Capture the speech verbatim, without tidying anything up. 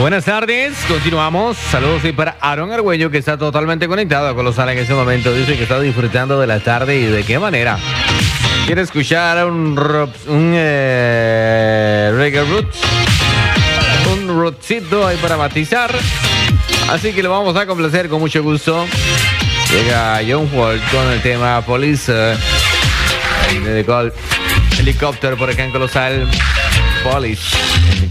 Buenas tardes, continuamos. Saludos y para Aaron Argüello, que está totalmente conectado con los en ese momento. Dice que está disfrutando de la tarde y de qué manera. Quiere escuchar un, un eh, reggae roots, un rootcito ahí para matizar. Así que lo vamos a complacer con mucho gusto. Llega John Wall con el tema Police. Ahí me dedicó al helicóptero por acá en Colosal. Police.